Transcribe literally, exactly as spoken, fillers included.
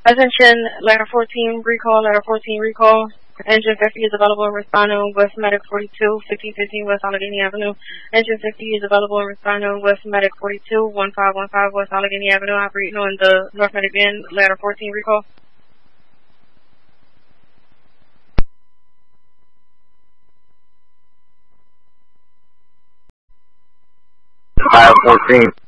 Attention, ladder fourteen, recall, ladder fourteen, recall. Engine fifty is available and responding with Medic forty-two, fifteen fifteen West Allegheny Avenue. Engine fifty is available and responding with Medic forty-two, fifteen fifteen West Allegheny Avenue, operating on the North Medic Bend, ladder fourteen, recall. Ladder fourteen.